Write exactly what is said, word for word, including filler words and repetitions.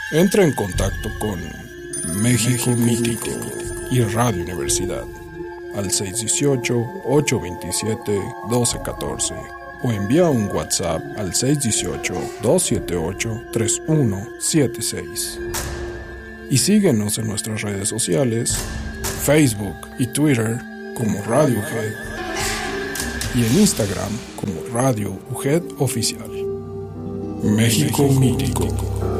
Entra en contacto con México Mítico y Radio Universidad al seis uno ocho, ocho dos siete, uno dos uno cuatro o envía un WhatsApp al seis uno ocho, dos siete ocho, tres uno siete seis. Y síguenos en nuestras redes sociales, Facebook y Twitter como Radio U G E D y en Instagram como Radio U G E D Oficial. México Mítico.